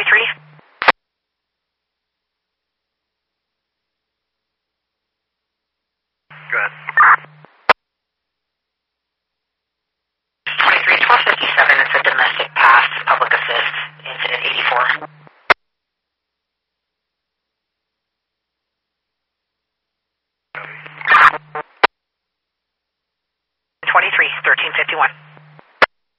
23. Good. 23, 1257, it's a domestic pass, public assist, incident 84. 23, 1351.